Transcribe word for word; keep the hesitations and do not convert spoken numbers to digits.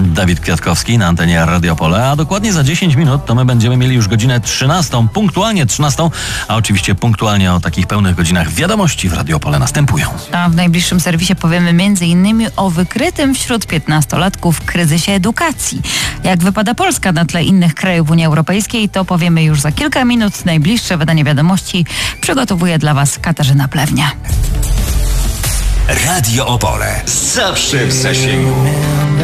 Dawid Kwiatkowski na antenie Radio Pole, a dokładnie za dziesięć minut to my będziemy mieli już godzinę trzynastą, punktualnie trzynastą, a oczywiście punktualnie o takich pełnych godzinach wiadomości w Radio Pole następują. A w najbliższym serwisie powiemy między innymi o wykrytym wśród piętnastolatków kryzysie edukacji. Jak wypada Polska na tle innych krajów Unii Europejskiej, to powiemy już za kilka minut. Najbliższe wydanie wiadomości przygotowuje dla Was Katarzyna Plewnia. Radio Opole. Zawsze w zasięgu.